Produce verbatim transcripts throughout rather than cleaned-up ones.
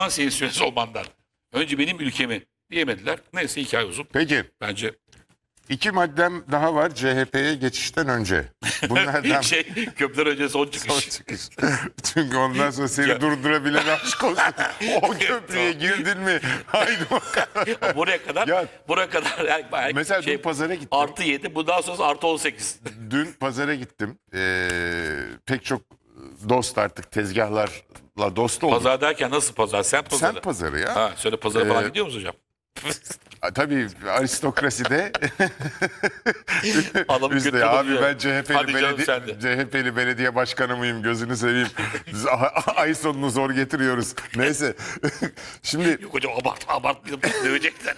senin süresi olmandan. Önce benim ülkemi diyemediler. Neyse hikaye uzun. Peki. Bence İki maddem daha var C H P'ye geçişten önce. Bunlardan şey köprüden önce son çıkış. son çıkış. Çünkü ondan sonra seni Ya- durdurabilen aşk olsun. O köprüye girdin mi? Haydi bakalım. buraya kadar Ya- buraya kadar yani, yani Mesela şey, dün pazara gittim. artı yedi, bundan sonra artı on sekiz. Dün pazara gittim. Ee, pek çok dost artık tezgahlarla dost olduk. Pazar derken nasıl pazar? Sen pazarı. Sen pazarı ya. Ha, söyle pazara falan Ee, gidiyor musun hocam? Ha, tabii aristokraside Adamı biz de götürdün abi ya. ben C H P'li Hadi canım belediye, sen de. C H P'li belediye başkanı mıyım gözünü seveyim. Biz ay sonunu zor getiriyoruz. Neyse. Şimdi Yok hocam abartma abartmayalım. Dövecekler.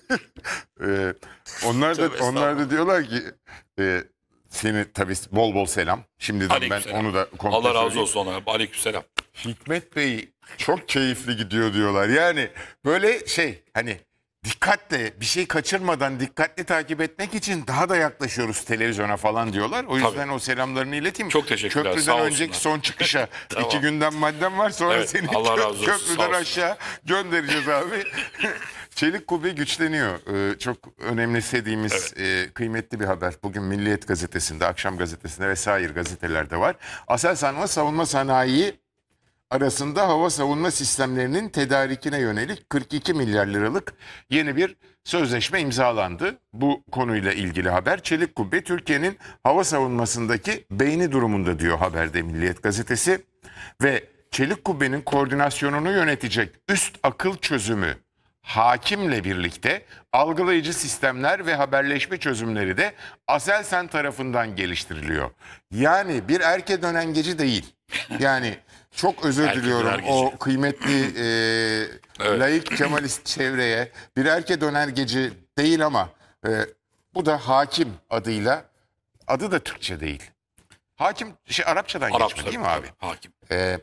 e, onlar da Tövbe onlar da diyorlar ki e, seni tabii bol bol selam. Şimdiden ben Aleykümselam. onu da komple Allah razı söyleyeyim. olsun ona. Aleykümselam. Hikmet Bey çok keyifli gidiyor diyorlar. Yani böyle şey hani dikkatle bir şey kaçırmadan dikkatli takip etmek için daha da yaklaşıyoruz televizyona falan diyorlar. O yüzden Tabii. o selamlarını ileteyim. Çok teşekkürler, Köprüden sağ önceki olsunlar. son çıkışa Tamam. iki günden maddem var sonra Evet, seni Allah kö- razı olsun, sağ köprüden olsun. aşağı göndereceğiz abi. Çelik kubbe güçleniyor. Ee, çok önemsediğimiz e, kıymetli bir haber. Bugün Milliyet Gazetesi'nde, Akşam Gazetesi'nde vesaire gazetelerde var. Aselsan ve savunma sanayi arasında hava savunma sistemlerinin tedarikine yönelik kırk iki milyar liralık yeni bir sözleşme imzalandı. Bu konuyla ilgili haber. Çelik Kubbe Türkiye'nin hava savunmasındaki beyni durumunda diyor haberde Milliyet Gazetesi. Ve Çelik Kubbe'nin koordinasyonunu yönetecek üst akıl çözümü Hakim'le birlikte algılayıcı sistemler ve haberleşme çözümleri de Aselsan tarafından geliştiriliyor. Yani bir erke dönengeci değil. Yani çok özür Erke diliyorum dönergeci. o kıymetli e, Evet. laik Kemalist çevreye. Bir erke dönergeci değil ama e, bu da Hakim adıyla, adı da Türkçe değil. Hakim şey Arapçadan Arap geçme değil mi abi? Hakim. E,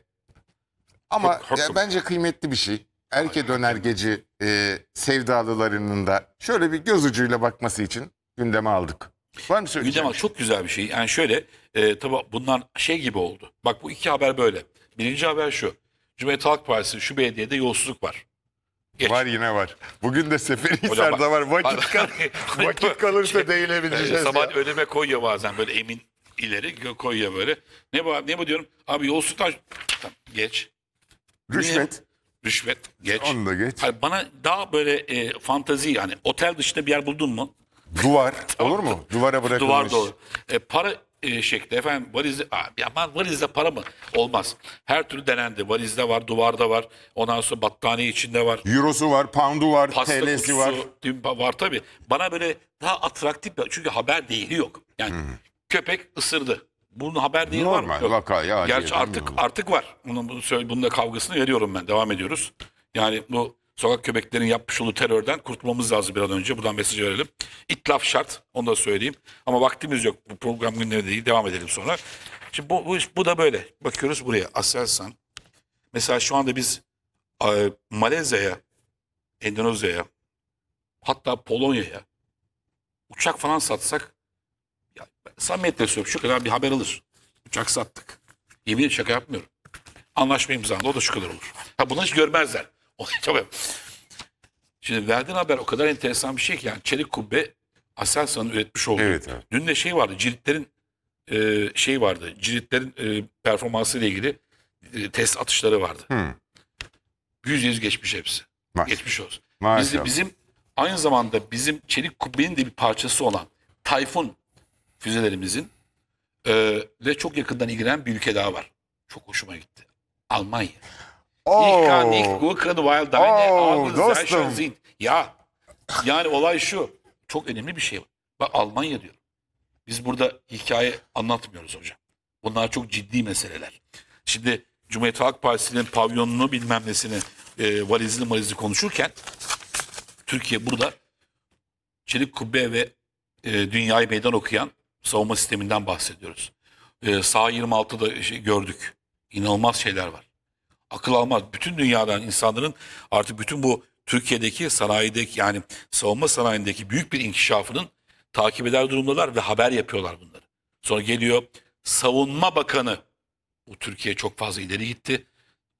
ama Çok haklısın. ya bence kıymetli bir şey. Erke dönergeci e, sevdalılarının da şöyle bir göz ucuyla bakması için gündeme aldık. Var mı söyleyeceğim? Gündem çok güzel bir şey. Yani şöyle e, tabii bunlar şey gibi oldu. Bak bu iki haber böyle. Birinci haber şu. Cumhuriyet Halk Partisi şu belediyede yolsuzluk var. Geç. Var yine var. Bugün de Hocam Seferihisar'da bak- var. Vakit, kal vakit kalırsa değinebileceğiz. Evet, sabah ya. önüme koyuyor bazen böyle emin ileri koyuyor böyle. Ne bu ne bu diyorum? Abi yolsuzluktan Tamam, geç. Rüşvet. Rüşvet geç. Onu da geç. Hayır, bana daha böyle e, fantazi yani otel dışında bir yer buldun mu? Duvar. Olur mu? Duvara bırakılmış. Duvar da olur. E, para e, şekli efendim valizde, Aa, ya ben valizde para mı? Olmaz. Her türlü denendi. Valizde var, duvarda var. Ondan sonra battaniye içinde var. Eurosu var, poundu var, Pasta T L'si kutusu var. tüm var tabii. Bana böyle daha atraktif çünkü haber değeri yok. Yani köpek ısırdı. Bunun haber değeri var mı? Normal Yok. vaka ya. Gerçi diyelim artık mi? artık var. Bunun, bunu söyle, bunun da kavgasını veriyorum ben. Devam ediyoruz. Yani bu sokak köpeklerin yapmış olduğu terörden kurtulmamız lazım bir an önce. Buradan mesaj verelim. İtlaf şart. Onu da söyleyeyim. Ama vaktimiz yok. Bu program günleri değil. Devam edelim sonra. Şimdi bu, bu, bu da böyle. Bakıyoruz buraya. Aselsan. Mesela şu anda biz e, Malezya'ya, Endonezya'ya, hatta Polonya'ya uçak falan satsak, ya, samimiyetle söylüyorum şu kadar bir haber alır. Uçak sattık. Yemin ederim şaka yapmıyorum. Anlaşma imzalandı, o da şu kadar olur. Ha bunu hiç görmezler. O- Tabii. Şimdi verdiğin haber o kadar enteresan bir şey ki yani Çelik Kubbe Aselsan'ın üretmiş olduğu. Evet, evet. Dün de şey vardı, ciritlerin e, şey vardı, ciritlerin e, performansı ile ilgili e, test atışları vardı. Hı. Yüz yüz geçmiş hepsi. Maş- Geçmiş olsun. Maşallah. Bizim, bizim aynı zamanda bizim Çelik Kubbe'nin de bir parçası olan Tayfun füzelerimizin e, ve çok yakından ilgilenen bir ülke daha var. Çok hoşuma gitti. Almanya. Ich kann nicht Oo. gucken, weil deine Oo, Augen sehr dostum. schön sind. Ya yani olay şu. Çok önemli bir şey var. Bak Almanya diyor. Biz burada hikaye anlatmıyoruz hocam. Bunlar çok ciddi meseleler. Şimdi Cumhuriyet Halk Partisi'nin pavyonunu bilmem nesini e, valizli valizli konuşurken Türkiye burada Çelik Kubbe ve e, dünyayı meydan okuyan savunma sisteminden bahsediyoruz. E, Sağ yirmi altıda şey gördük. İnanılmaz şeyler var. Akıl almaz. Bütün dünyadan insanların artık bütün bu Türkiye'deki sanayideki yani savunma sanayindeki büyük bir inkişafının takip eder durumdalar ve haber yapıyorlar bunları. Sonra geliyor Savunma Bakanı. Bu Türkiye çok fazla ileri gitti.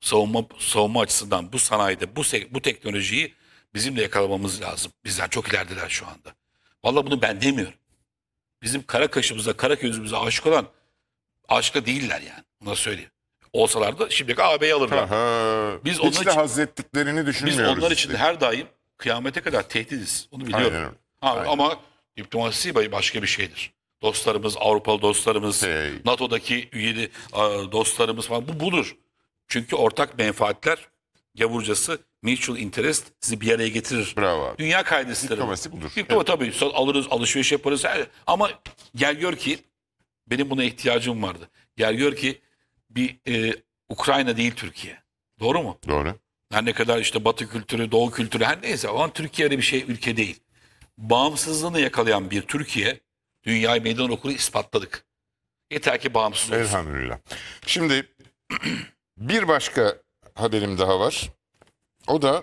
savunma savunma açısından bu sanayide bu se- bu teknolojiyi bizim de yakalamamız lazım. Bizden çok ilerideler şu anda. Vallahi bunu ben demiyorum. Bizim kara kaşımıza, kara gözümüze aşık olan aşıkla değiller yani. Ona söyleyeyim. Olsalar da şimdiki ağabeyi alırlar. Aha. Biz Hiç onun de için- haz ettiklerini Biz düşünmüyoruz. onlar için işte. her daim kıyamete kadar tehdidiz. Onu Aynen biliyorum. öyle. Ha, Aynen. ama diplomasi başka bir şeydir. Dostlarımız, Avrupalı dostlarımız, Hey. NATO'daki üyeli a, dostlarımız falan bu budur. Çünkü ortak menfaatler gavurcası mutual interest sizi bir araya getirir. Bravo abi. Dünya kaidesidir. Diplomasi budur. Diploma tabii sal- alırız, alışveriş yaparız. her- Ama gel gör ki benim buna ihtiyacım vardı. Gel gör ki bir e, Ukrayna değil Türkiye. Doğru mu? Doğru. Her ne kadar işte Batı kültürü, Doğu kültürü her neyse ama Türkiye öyle bir şey ülke değil. Bağımsızlığını yakalayan bir Türkiye dünyayı meydan okuru ispatladık. Yeter ki bağımsız olsun. Elhamdülillah. Şimdi bir başka haberim daha var. O da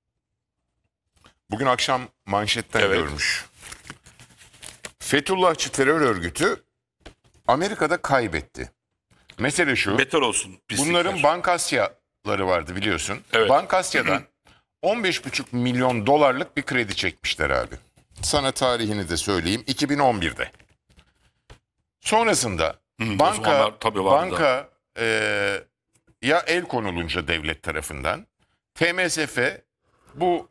bugün akşam manşetten Evet. görmüş. Fethullahçı terör örgütü Amerika'da kaybetti. Mesele şu. Beter olsun pislikler. Bunların Bankasyaları vardı biliyorsun. Evet. Bankasya'dan on beş buçuk milyon dolarlık bir kredi çekmişler abi. Sana tarihini de söyleyeyim. iki bin on birde. Sonrasında o banka zamanlar tabii vardı banka e, ya el konulunca devlet tarafından T M S F bu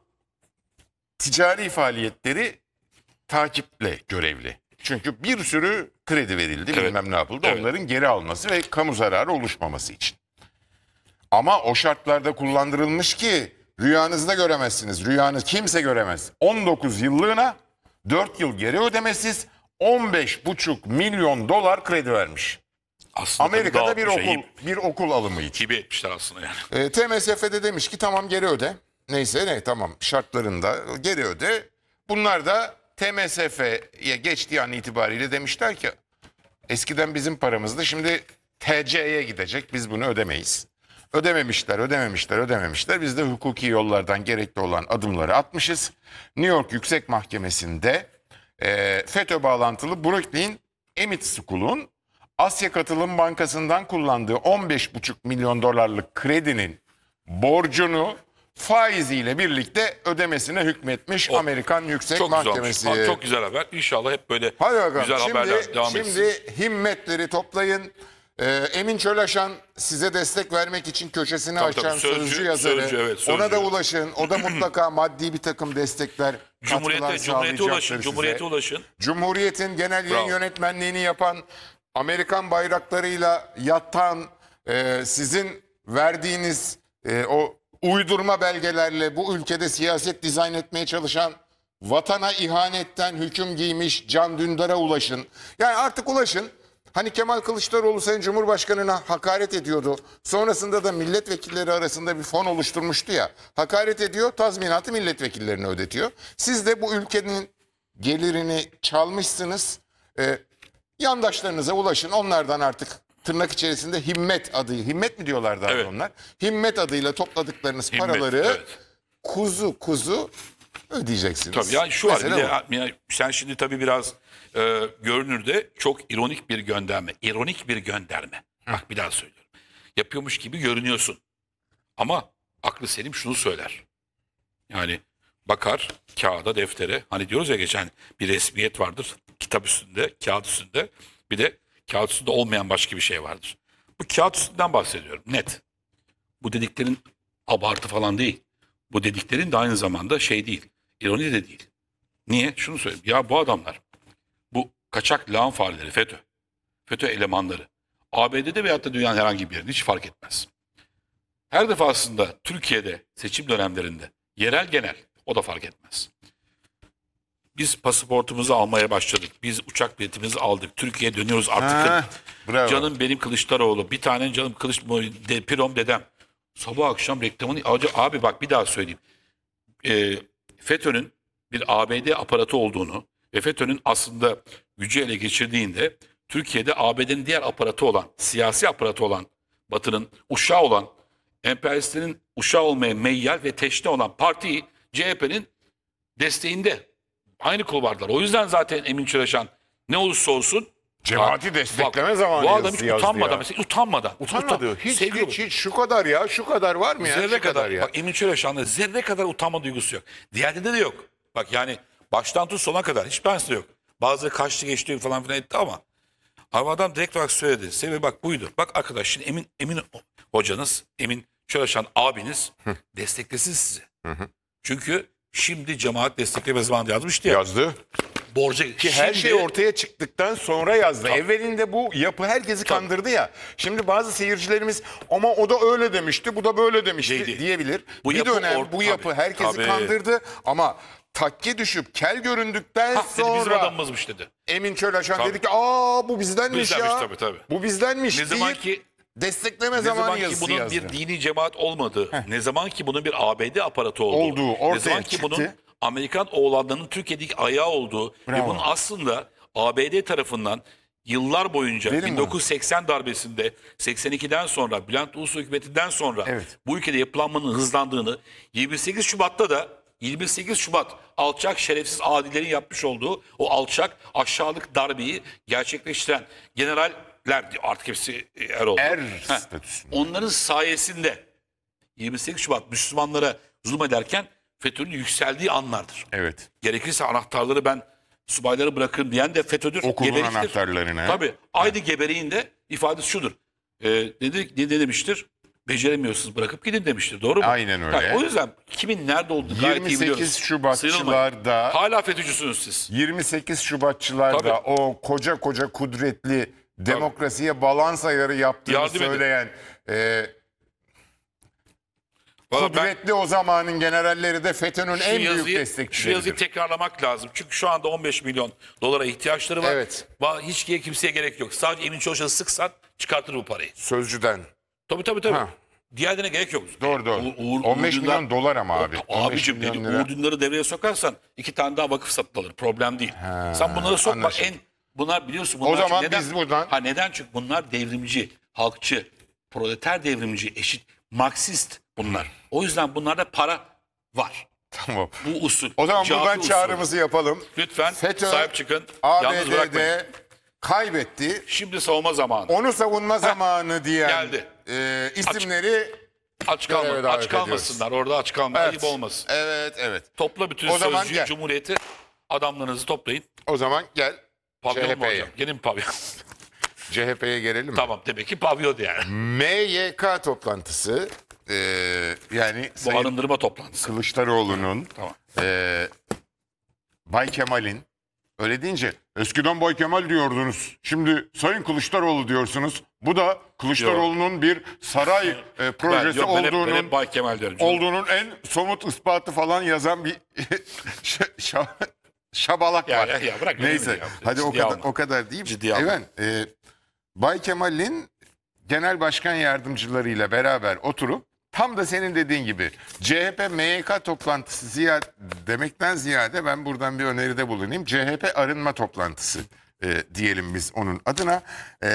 ticari faaliyetleri takiple görevli. Çünkü bir sürü kredi verildi, Evet. bilmem ne yapıldı. Evet. Onların geri alması ve kamu zararı oluşmaması için. Ama o şartlarda kullandırılmış ki rüyanızda göremezsiniz. Rüyanız kimse göremez. on dokuz yıllığına dört yıl geri ödemesiz on beş buçuk milyon dolar kredi vermiş. Aslında tabii Amerika'da bir dağıtmış, okul iyi- bir okul alımı için. hibe etmişler aslında yani. E, T M S F de demiş ki tamam geri öde. Neyse ne tamam şartlarında geri öde. Bunlar da T M S F'ye geçtiği an itibariyle demişler ki eskiden bizim paramızdı şimdi T C'ye gidecek biz bunu ödemeyiz. Ödememişler, ödememişler, ödememişler. Biz de hukuki yollardan gerekli olan adımları atmışız. New York Yüksek Mahkemesi'nde e, FETÖ bağlantılı Brooklyn Emmett School'un Asya Katılım Bankası'ndan kullandığı on beş buçuk milyon dolarlık kredinin borcunu faiziyle birlikte ödemesine hükmetmiş O, Amerikan Yüksek Çok Mahkemesi. güzel. Çok güzel haber. İnşallah hep böyle Hadi bakalım. güzel Şimdi, haberler devam etsin. şimdi himmetleri toplayın. Ee, Emin Çölaşan size destek vermek için köşesini Tabii, açan tabii. sözcü, Sözcü, yazarı. sözcü, evet, sözcü. Ona da ulaşın. O da mutlaka maddi bir takım destekler, katkılar Cumhuriyete, Cumhuriyete sağlayacaktır ulaşın. size. Cumhuriyete ulaşın. Cumhuriyet'in genel yayın Bravo. yönetmenliğini yapan, Amerikan bayraklarıyla yatan, e, sizin verdiğiniz e, o uydurma belgelerle bu ülkede siyaset dizayn etmeye çalışan, vatana ihanetten hüküm giymiş Can Dündar'a ulaşın. Yani artık ulaşın. Hani Kemal Kılıçdaroğlu Sayın Cumhurbaşkanı'na hakaret ediyordu. Sonrasında da milletvekilleri arasında bir fon oluşturmuştu ya. Hakaret ediyor, tazminatı milletvekillerine ödetiyor. Siz de bu ülkenin gelirini çalmışsınız. Ee, yandaşlarınıza ulaşın. Onlardan artık tırnak içerisinde himmet adı, himmet mi diyorlardı abi Evet. onlar? Himmet adıyla topladıklarınız Himmet, paraları evet. kuzu kuzu ödeyeceksiniz. Tabii ya şu var bir Mesele de bu. ya, sen şimdi tabii biraz e, görünürde çok ironik bir gönderme. İronik bir gönderme. Bak bir daha söylüyorum. Yapıyormuş gibi görünüyorsun. Ama aklı selim şunu söyler. Yani bakar kağıda deftere hani diyoruz ya geçen bir resmiyet vardır. Kitap üstünde, kağıt üstünde. Bir de kağıt üstünde olmayan başka bir şey vardır. Bu kağıt üstünden bahsediyorum net. Bu dediklerin abartı falan değil. Bu dediklerin de aynı zamanda şey değil. İroni de değil. Niye? Şunu söyleyeyim. Ya bu adamlar, bu kaçak lağım fareleri, FETÖ, FETÖ elemanları, A B D'de veyahut da dünyanın herhangi bir yerinde hiç fark etmez. Her defasında Türkiye'de seçim dönemlerinde, yerel genel, o da fark etmez. Biz pasaportumuzu almaya başladık. Biz uçak biletimizi aldık. Türkiye'ye dönüyoruz artık. Ha, bravo. Canım benim Kılıçdaroğlu. Bir tane canım Kılıç de, Pirom dedem. Sabah akşam reklamını... Abi bak bir daha söyleyeyim. Ee, FETÖ'nün bir A B D aparatı olduğunu ve FETÖ'nün aslında gücü ele geçirdiğinde Türkiye'de A B D'nin diğer aparatı olan, siyasi aparatı olan, Batı'nın uşağı olan, emperyalistlerin uşağı olmaya meyyal ve teşne olan partiyi C H P'nin desteğinde aynı kulvardalar. O yüzden zaten Emin Çöreşan ne olursa olsun Cemaati destekleme zamanı Bu adam yazısı hiç yazdı utanmadan ya. mesela utanmadan. Utanmadı. utan- Hiç, Seviyor hiç, bu. hiç şu kadar ya. Şu kadar var mı ya? Zerre Şu kadar kadar. ya. Bak Emin Çöreşan'da zerre kadar utanma duygusu yok. Diğerinde de yok. Bak yani baştan tut sona kadar hiç tanesi yok. Bazıları kaçtı geçti falan filan etti ama ama adam direkt olarak söyledi. Sebebi bak buydu. Bak arkadaş şimdi Emin, Emin hocanız, Emin Çöreşan abiniz desteklesin sizi. Çünkü şimdi cemaat destekleme zamanı yazmıştı ya. Yazdı. Borca Ki her Şimdi- şey ortaya çıktıktan sonra yazdı. Evvelinde bu yapı herkesi kandırdı ya. Şimdi bazı seyircilerimiz ama o da öyle demişti, bu da böyle demişti Neydi? diyebilir. Bu bir yapı dönem or- bu tabii, yapı herkesi tabii. kandırdı ama takke düşüp kel göründükten Ha, dedi, bizim sonra adamımızmış dedi. Emin Çöleşan Tabii. dedi ki aa bu bizdenmiş, Bizdenmiş ya. tabii, tabii. Bu bizdenmiş Ne zaman deyip ki destekleme ne zamanı zaman ki yazısı bunun yazdı. bir dini cemaat olmadığı, ne zaman ki bunun bir A B D aparatı olduğu, Olduğu ortaya ne zaman ki çıktı. bunun Amerikan oğlanlarının Türkiye'deki ayağı olduğu ve Bravo. bunun aslında A B D tarafından yıllar boyunca Verin bin dokuz yüz seksen darbesinde seksen ikiden sonra Bülent Ulusoy hükümetinden sonra Evet. bu ülkede yapılanmanın hızlandığını yirmi sekiz Şubat'ta da yirmi sekiz Şubat alçak şerefsiz adilerin yapmış olduğu o alçak aşağılık darbeyi gerçekleştiren generaller artık hepsi er oldu. Er Heh. statüsünde. Onların sayesinde yirmi sekiz Şubat Müslümanlara zulüm ederken FETÖ'nün yükseldiği anlardır. Evet. Gerekirse anahtarları ben subayları bırakırım diyen de FETÖ'dür. Okulun geberiktir. anahtarlarını. Tabii. Aynı gebereğin de ifadesi şudur. Ee, dedi, ne demiştir? Beceremiyorsunuz bırakıp gidin demiştir. Doğru mu? Aynen öyle. Yani o yüzden kimin nerede olduğunu gayet iyi yirmi biliyoruz. sekiz Sıyrılmayın. Şubatçılarda Hala FETÖ'cüsünüz siz. yirmi sekiz Şubatçılarda Tabii. o koca koca kudretli demokrasiye balans ayarı yaptığını Yardım edin. söyleyen e, Valla ben kudretli o zamanın generalleri de FETÖ'nün şu en büyük yazıyı, şu destekçileridir. yazıyı tekrarlamak lazım. Çünkü şu anda on beş milyon dolara ihtiyaçları var. Evet. Va- Hiç kimseye gerek yok. Sadece Emin Çalışan'ı sıksan çıkartır bu parayı. Sözcüden. Tabii tabii tabii. Ha. Diğerlerine gerek yok. Doğru doğru. Uğur- Uğur- on beş Uğur milyon Dündar- dolar ama abi. on beş Abicim milyon dedi, lira. Uğur Dündar'ı devreye sokarsan iki tane daha vakıf satın alır. Problem değil. Sen bunları sokma. anlaşıldı. En, bunlar biliyorsun. Bunlar O zaman çünkü neden, biz buradan- Ha neden? Çünkü bunlar devrimci, halkçı, proleter devrimci, eşit, Marksist bunlar. O yüzden bunlarda para var. Tamam. Bu usul. O zaman Cafi buradan usul. çağrımızı yapalım. Lütfen FETÖ sahip çıkın. Yalnız bırakmayın. A B D'de kaybetti. Şimdi savunma zamanı. Onu savunma zamanı diyen geldi. e, isimleri Aç, göreve kalma, davet aç kalmasınlar. Orada aç kalma. Evet. Ayıp olmasın. Evet, evet. Topla bütün O zaman sözcüyü, gel. cumhuriyeti, adamlarınızı toplayın. O zaman gel Pavyon mu C H P'ye. hocam? Gelin pavyon. C H P'ye gelelim mi? Tamam demek ki pavyon yani. M Y K toplantısı e, yani Bu Sayın arındırma toplantısı. Kılıçdaroğlu'nun Tamam. e, Bay Kemal'in öyle deyince eskiden Bay Kemal diyordunuz. Şimdi Sayın Kılıçdaroğlu diyorsunuz. Bu da Kılıçdaroğlu'nun bir saray e, Ben, projesi yok, ben, hep, olduğunun ben hep Bay Kemal diyorum. Canım. olduğunun en somut ispatı falan yazan bir ş- şa- şabalak Ya, var. ya, ya, bırak, Neyse. önemli ya. Hadi o Ciddiye kadar alma. o kadar değil. Ciddiye alma. Evet. e, Bay Kemal'in genel başkan yardımcılarıyla beraber oturup tam da senin dediğin gibi C H P M Y K toplantısı ziyade demekten ziyade ben buradan bir öneride bulunayım. C H P arınma toplantısı e, diyelim biz onun adına. E,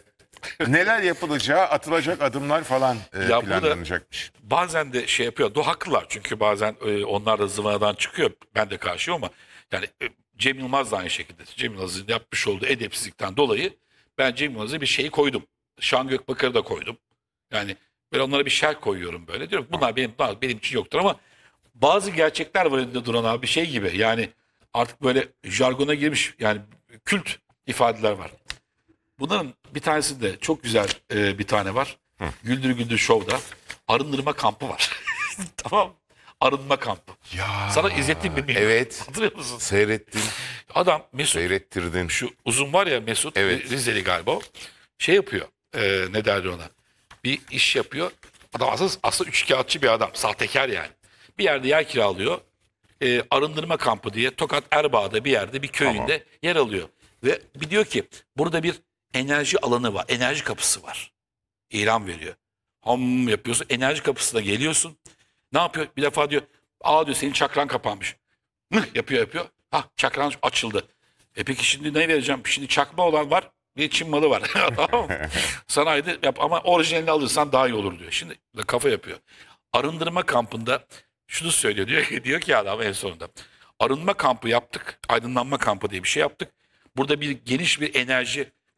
neler yapılacağı, atılacak adımlar falan e, Ya burada- planlanacakmış. Bazen de şey yapıyor. Do haklılar çünkü bazen e, onlar da zıvanadan çıkıyor. Ben de karşıyım ama yani e, Cem Yılmaz da aynı şekilde. Cem Yılmaz'ın yapmış olduğu edepsizlikten dolayı ben Cem Yılmaz'a bir şeyi koydum. Şan Gökbakar'ı da koydum. Yani ben onlara bir şer koyuyorum böyle. Diyorum ki bunlar benim bunlar benim için yoktur ama bazı gerçekler var elinde duran abi bir şey gibi. Yani artık böyle jargona girmiş yani kült ifadeler var. Bunların bir tanesi de çok güzel e, bir tane var. Güldür Güldür Show'da arındırma kampı var. Tamam. Arınma kampı. Ya, Sana izlettim bilmiyorum. evet. Hatırlıyor musun? Seyrettin, Adam Mesut seyrettirdin. şu uzun var ya Mesut Evet. Rizeli galiba o. Şey yapıyor. E, ne derler ona? Bir iş yapıyor. Adam aslında, aslında üçkağıtçı bir adam. Sahtekar yani. Bir yerde yer kiralıyor. E, arındırma kampı diye Tokat Erbağ'da bir yerde bir köyünde yer alıyor. Ve bir diyor ki burada bir enerji alanı var. Enerji kapısı var. İlan veriyor. Ham yapıyorsun. Enerji kapısına geliyorsun. Ne yapıyor? Bir defa diyor. Aa diyor senin çakran kapanmış. Mıh yapıyor yapıyor. Ha çakran açıldı. E peki şimdi ne vereceğim? Şimdi çakma olan var. Bir Çin malı var. Tamam mı? Sanayide yap ama orijinalini alırsan daha iyi olur diyor. Şimdi kafa yapıyor. Arındırma kampında şunu söylüyor. Diyor, ki- diyor ki adam en sonunda. Arınma kampı yaptık. Aydınlanma kampı diye bir şey yaptık. Burada bir geniş bir enerji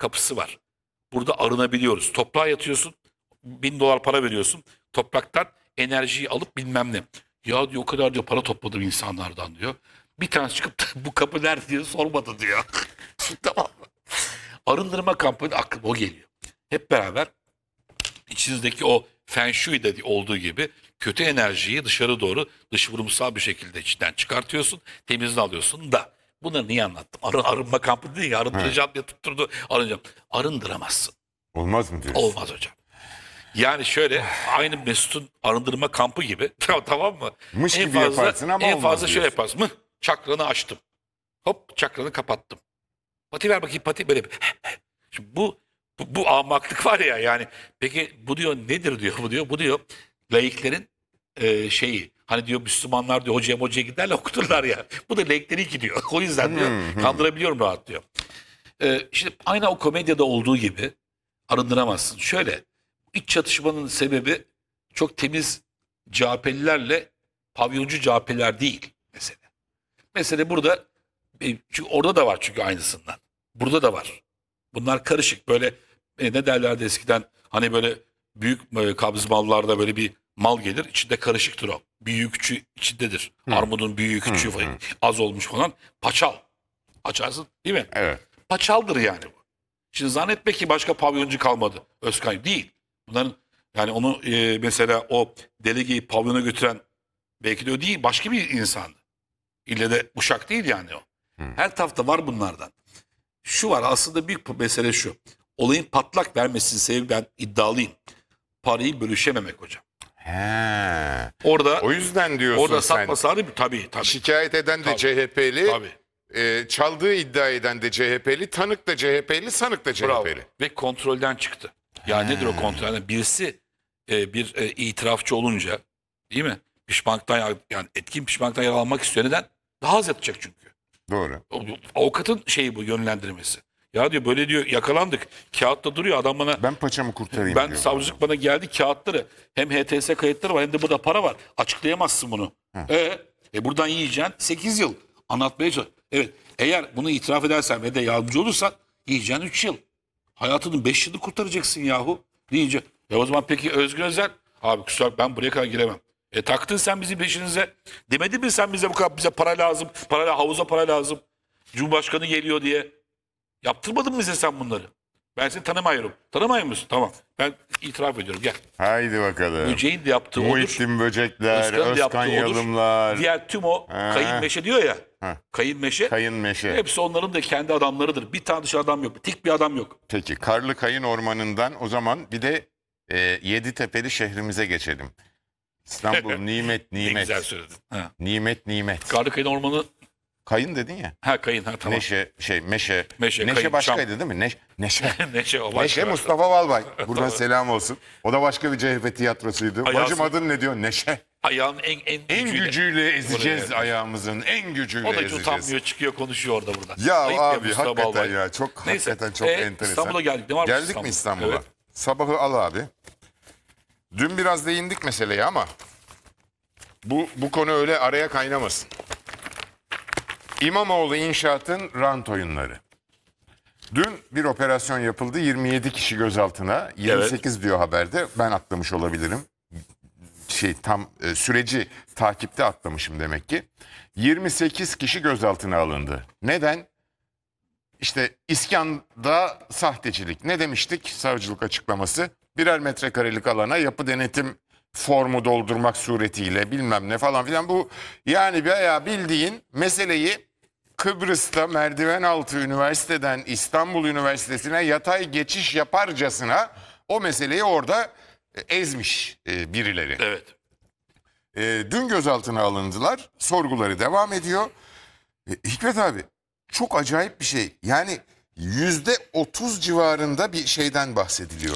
kapısı var. Burada arınabiliyoruz. Toprağa yatıyorsun. Bin dolar para veriyorsun. Topraktan enerjiyi alıp bilmem ne. Ya diyor o kadar diyor para topladım insanlardan diyor. Bir tanesi çıkıp da bu kapı nerede diye sormadı diyor. Tamam mı? Arındırma kampı aklıma o geliyor. Hep beraber içinizdeki o Feng Shui'de olduğu gibi kötü enerjiyi dışarı doğru dış vurumsal bir şekilde içinden çıkartıyorsun. Temizini alıyorsun da. Bunları niye anlattım? Arın, arınma kampı değil ya, arındıracağım diye tutturdu. Arınacağım. Arındıramazsın. Olmaz mı diyorsun? Olmaz hocam. Yani şöyle aynı Mesut'un arındırma kampı gibi tamam mı? Mış en gibi fazla, yaparsın ama en olmaz fazla şöyle diyorsun. yaparsın. Mıh, çakranı açtım. Hop çakranı kapattım. Pati ver bakayım pati böyle. bir- Şimdi bu, bu bu ahmaklık var ya yani. Peki bu diyor nedir diyor bu diyor. Bu diyor laiklerin e, şeyi. Hani diyor Müslümanlar diyor hocaya hocaya giderler okuturlar ya. Bu da laikleri gidiyor. O yüzden diyor kandırabiliyorum rahat diyor. E, şimdi aynı o komedyada olduğu gibi arındıramazsın. Şöyle iç çatışmanın sebebi çok temiz C H P'lilerle pavyoncu C H P'liler değil mesela. Mesele burada e, çünkü orada da var çünkü aynısından. Burada da var. Bunlar karışık böyle e, ne derlerdi eskiden hani böyle büyük e, kabz mallarda böyle bir mal gelir içinde karışıktır o. Büyüğü küçüğü içindedir. Armudun büyüğü küçüğü falan, az olmuş falan. Paçal. Açarsın değil mi? Evet. Paçaldır yani bu. Şimdi zannetme ki başka pavyoncu kalmadı. Özkay değil. Bunların yani onu e, mesela o delegeyi pavyona götüren belki de o değil başka bir insandı. İlle de Uşak değil yani o. Her tarafta var bunlardan. Şu var aslında büyük mesele şu. Olayın patlak vermesinin sebebi ben iddialıyım. Parayı bölüşememek hocam. He. Orada O yüzden diyorsun orada sen. satmasalardı tabii tabii. Şikayet eden de Tabii. C H P'li, Tabii. e, çaldığı iddia eden de C H P'li, tanık da C H P'li, sanık da Bravo. C H P'li. Ve kontrolden çıktı. Yani nedir o kontrolden? Birisi e, bir e, itirafçı olunca değil mi? Pişmanlıktan yar- yani etkin pişmanlıktan yararlanmak istiyor. Neden? Daha az yatacak çünkü. Doğru. O- Avukatın şeyi bu yönlendirmesi. Ya diyor böyle diyor yakalandık. Kağıtta duruyor adam bana Ben paçamı kurtarayım ben diyor. savcılık bana geldi kağıtları hem H T S kayıtları var hem de burada para var. Açıklayamazsın bunu. E, e buradan yiyeceksin sekiz yıl. Anlatmaya çalış. Evet eğer bunu itiraf edersen ve de yardımcı olursan yiyeceksin üç yıl. Hayatının beş yılını kurtaracaksın yahu. Deyince e o zaman peki Özgür Özel abi kusura bakma, ben buraya kadar giremem. E taktın sen bizim peşinize. Demedin mi sen bize bu kadar bize para lazım. Para havuza para lazım. Cumhurbaşkanı geliyor diye. Yaptırmadın mı bize sen bunları? Ben seni tanımıyorum. Tanımıyor musun? Tamam. Ben itiraf ediyorum. Gel. Haydi bakalım. Böceğin de yaptığı odur. Muhittin Böcekler, Özkan'ın da Özkan yaptığı odur. Yalımlar, Diğer tüm o kayın meşe diyor ya. Ha. Kayın meşe. Kayın Meşe. Hepsi onların da kendi adamlarıdır. Bir tane dışarı adam yok. Tek bir adam yok. Peki Karlı Kayın Ormanı'ndan o zaman bir de e, Yeditepe'li şehrimize geçelim. İstanbul nimet Ne nimet. güzel söyledin. Ha. Nimet nimet. Karlı Kayın Ormanı. Kayın dedin ya. Ha kayın. Ha tamam. Neşe şey meşe. Meşe, Neşe kayın, başkaydı değil mi? Neş, neşe. Neşe o başka. Neşe Mustafa Balbay. Buradan selam olsun. O da başka bir C H P tiyatrosuydu. Ayağı- Bacım adın ne diyor? Neşe. Ayağın en en, En gücüyle- gücüyle ezeceğiz Buraya. ayağımızın. En gücüyle O da hiç ezeceğiz. utanmıyor çıkıyor konuşuyor orada burada. Ya Ayıp abi Mustafa hakikaten Balbay. ya çok Neyse, hakikaten çok e, enteresan. İstanbul'a geldik. Ne var Geldik İstanbul? mi İstanbul'a? Evet. Sabahı al abi. Dün biraz değindik meseleye ama bu bu konu öyle araya kaynamasın. İmamoğlu İnşaat'ın rant oyunları. Dün bir operasyon yapıldı. yirmi yedi kişi gözaltına. yirmi sekiz diyor haberde. Ben atlamış olabilirim. Şey tam e, süreci takipte atlamışım demek ki. yirmi sekiz kişi gözaltına alındı. Neden? İşte iskanda sahtecilik. Ne demiştik? Savcılık açıklaması. Birer metrekarelik alana yapı denetim formu doldurmak suretiyle bilmem ne falan filan. Bu yani bayağı bildiğin meseleyi Kıbrıs'ta merdiven altı üniversiteden İstanbul Üniversitesi'ne yatay geçiş yaparcasına o meseleyi orada e, ezmiş e, birileri. Evet. E, dün gözaltına alındılar. Sorguları devam ediyor. E, Hikmet abi çok acayip bir şey. Yani yüzde otuz civarında bir şeyden bahsediliyor.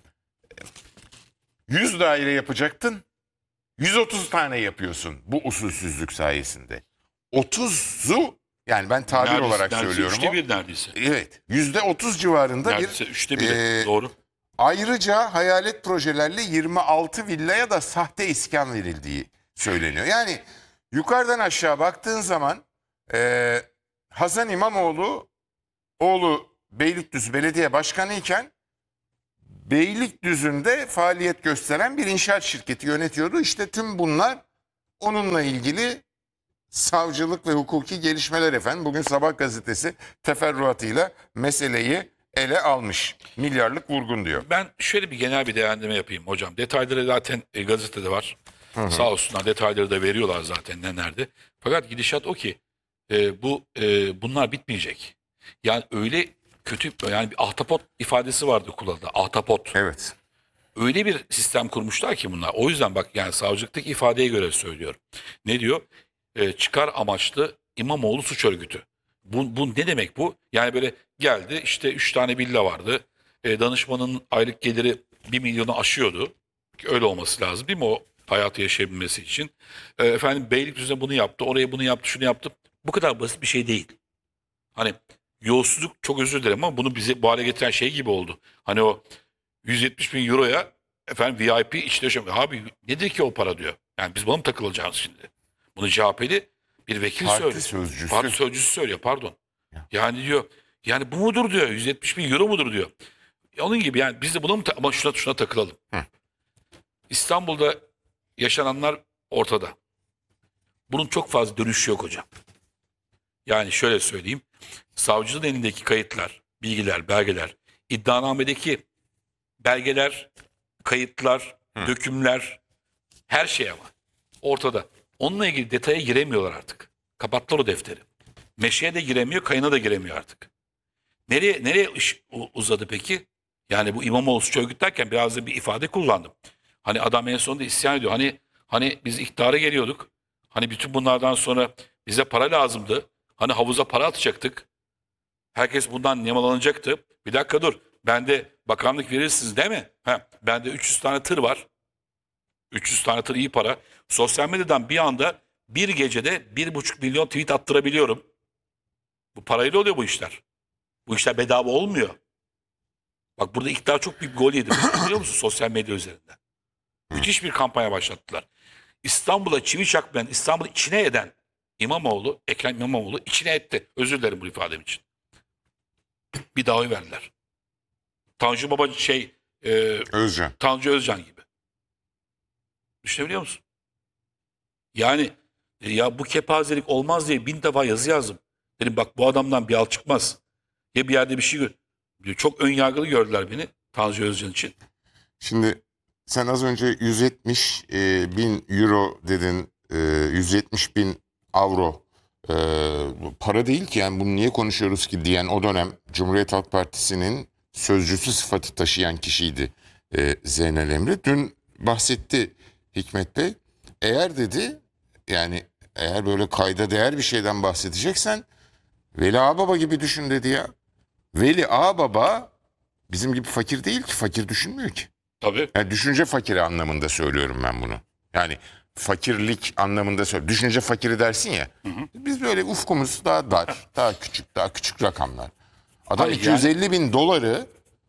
yüz daire yapacaktın. yüz otuz tane yapıyorsun bu usulsüzlük sayesinde. otuzu yani ben tabir Neredeyse- olarak neredeyse söylüyorum. Üçte o. bir neredeyse. Evet yüzde otuz civarında Neredeyse bir üçte biri. e, Doğru. ayrıca hayalet projelerle yirmi altı villaya da sahte iskan verildiği söyleniyor. Yani yukarıdan aşağı baktığın zaman e, Hasan İmamoğlu oğlu Beylikdüzü Belediye Başkanı iken Beylikdüzü'nde faaliyet gösteren bir inşaat şirketi yönetiyordu. İşte tüm bunlar onunla ilgili savcılık ve hukuki gelişmeler efendim. Bugün Sabah gazetesi teferruatıyla meseleyi ele almış. Milyarlık vurgun diyor. Ben şöyle bir genel bir değerlendirme yapayım hocam. Detayları zaten e, gazetede var. Sağ olsunlar, detayları da veriyorlar zaten ne nerede. Fakat gidişat o ki e, bu e, bunlar bitmeyecek. Yani öyle kötü, yani bir ahtapot ifadesi vardı kullanılan. Ahtapot. Evet. Öyle bir sistem kurmuşlar ki bunlar. O yüzden bak, yani savcılıktaki ifadeye göre söylüyorum. Ne diyor? E, çıkar amaçlı İmamoğlu suç örgütü. Bu, bu ne demek bu? Yani böyle geldi, işte üç tane villa vardı. E, danışmanın aylık geliri bir milyonu aşıyordu. Öyle olması lazım değil mi, o hayatı yaşayabilmesi için? E, efendim Beylikdüzü'nde bunu yaptı, oraya bunu yaptı, şunu yaptı. Bu kadar basit bir şey değil. Hani yolsuzluk, çok özür dilerim ama bunu bize bu hale getiren şey gibi oldu. Hani o yüz yetmiş bin euroya efendim V I P içte yaşam. Abi nedir ki o para diyor. Yani biz buna mı takılacağız şimdi? Bunu C H P'li bir vekil Parti söylüyor. sözcüsü. Parti sözcüsü söylüyor, pardon. Yani diyor, yani bu mudur diyor, yüz yetmiş bin euro mudur diyor. Onun gibi yani biz de buna mı ta- ama şuna, şuna takılalım. Hı. İstanbul'da yaşananlar ortada. Bunun çok fazla dönüşü yok hocam. Yani şöyle söyleyeyim. Savcının elindeki kayıtlar, bilgiler, belgeler, iddianamedeki belgeler, kayıtlar, dökümler, her şey ama ortada. Onunla ilgili detaya giremiyorlar artık. Kapattılar o defteri. Meşeye de giremiyor, kayına da giremiyor artık. Nereye nereye iş u- uzadı peki? Yani bu İmamoğlu suç örgütlerken biraz da bir ifade kullandım. Hani adam en sonunda isyan ediyor. Hani hani biz iktidara geliyorduk. Hani bütün bunlardan sonra bize para lazımdı. Hani havuza para atacaktık. Herkes bundan nemalanacaktı. Bir dakika dur. Bende bakanlık verirsiniz değil mi? Ha, bende üç yüz tane tır var. üç yüz tane tır iyi para. Sosyal medyadan bir anda bir gecede bir buçuk milyon tweet attırabiliyorum. Bu parayla oluyor bu işler. Bu işler bedava olmuyor. Bak burada iktidar çok büyük gol yedi. Biliyor musun sosyal medya üzerinden? Müthiş bir kampanya başlattılar. İstanbul'a çivi çakmayan, İstanbul'u içine eden İmamoğlu, Ekrem İmamoğlu içine etti. Özür dilerim bu ifadem için. Bir daha oy verdiler. Tanju Baba şey, e, Özcan. Tanju Özcan gibi. Düşünebiliyor musun? Yani e, ya bu kepazelik olmaz diye bin defa yazı yazdım. Dedim bak bu adamdan bir al çıkmaz. Ya bir yerde bir şey gör. Çok ön yargılı gördüler beni Tanju Özcan için. Şimdi sen az önce yüz yetmiş e, bin euro dedin, e, yüz yetmiş bin avro. E, bu para değil ki, yani bunu niye konuşuyoruz ki diyen o dönem Cumhuriyet Halk Partisi'nin sözcüsü sıfatı taşıyan kişiydi e, Zeynel Emre. Dün bahsetti Hikmet Bey. Eğer dedi, yani eğer böyle kayda değer bir şeyden bahsedeceksen Veli Ağababa gibi düşün dedi ya. Veli Ağababa bizim gibi fakir değil ki, fakir düşünmüyor ki. Tabii. Yani düşünce fakiri anlamında söylüyorum ben bunu. Yani fakirlik anlamında söylüyorum. Düşünce fakiri dersin ya. Biz böyle ufkumuz daha dar, daha küçük, daha küçük rakamlar. Adam Hayır, iki yüz elli bin doları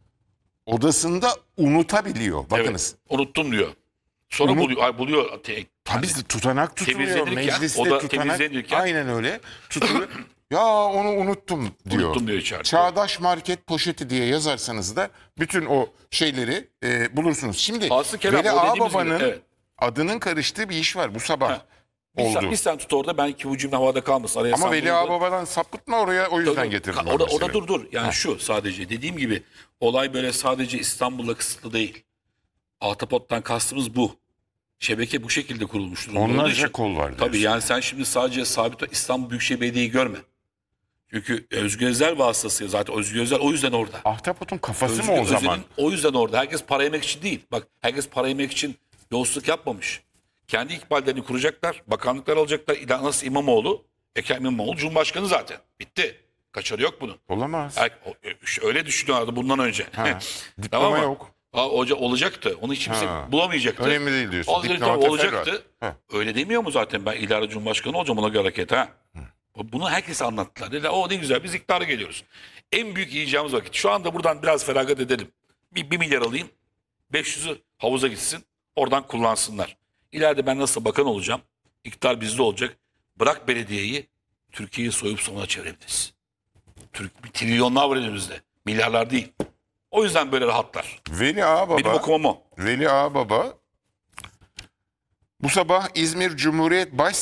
odasında unutabiliyor. Bakınız. Evet, unuttum diyor. Sonra Unut- buluyor. Ay, buluyor. Te- Tabii yani tutanak tutuluyor. temizlenirken, Mecliste o da tutanak. temizlenirken- Aynen öyle. Tutuluyor. Ya onu unuttum diyor. Unuttum diyor içeride. Çağdaş market poşeti diye yazarsanız da bütün o şeyleri e, bulursunuz. Şimdi Aslı Kerem, Veli o dediğimiz Ağababa'nın gibi, evet. adının karıştığı bir iş var bu sabah. Ha, Bir sen, oldu. bir sen tut orada, belki bu cümle havada kalmasın. Araya Ama sen Veli bunu da- Ağababa'dan sapıtma oraya, o yüzden Tabii, getirdim. ka- ben Orada, meseleyi. orada dur dur. Yani şu sadece dediğim gibi olay böyle sadece İstanbul'la kısıtlı değil. Ahtapot'tan kastımız bu. Şebeke bu şekilde kurulmuş durumda olduğu Onlarca için. kol var Tabii diyorsun. yani sen şimdi sadece sabit İstanbul Büyükşehir Belediye'yi görme. Çünkü Özgür Özel vasıtasıyla zaten Özgür Özel o yüzden orada. Ahtapot'un kafası Özgür mı o Özel'in zaman? o yüzden orada. Herkes para yemek için değil. Bak herkes para yemek için yolsuzluk yapmamış. Kendi ikballerini kuracaklar. Bakanlıklar alacaklar. İla- Nasıl İmamoğlu? Ekrem İmamoğlu Cumhurbaşkanı zaten. Bitti. Kaçarı yok bunun. Olamaz. Er- o- e, öyle düşünüyorlardı bundan önce. Ha, diploma mı? yok. Ha, hoca olacaktı. Onu hiç kimse Ha. bulamayacaktı. Önemli değil diyorsun. O dedi, Diploma tabii teferruat. olacaktı. Ha. Öyle demiyor mu zaten, ben ileride Cumhurbaşkanı olacağım, ona göre hareket ha. Bunu herkese anlattılar. Dediler o ne güzel, biz iktidara geliyoruz. En büyük yiyeceğimiz vakit. Şu anda buradan biraz feragat edelim. Bir, bir milyar alayım. beş yüzü havuza gitsin. Oradan kullansınlar. İleride ben nasıl bakan olacağım? İktidar bizde olacak. Bırak belediyeyi, Türkiye'yi soyup sonuna çevirebiliriz. Türk, trilyonlar var elimizde. Milyarlar değil. O yüzden böyle rahatlar. Veli Ağababa, Benim okumam o. Veli Ağababa bu sabah İzmir Cumhuriyet Baş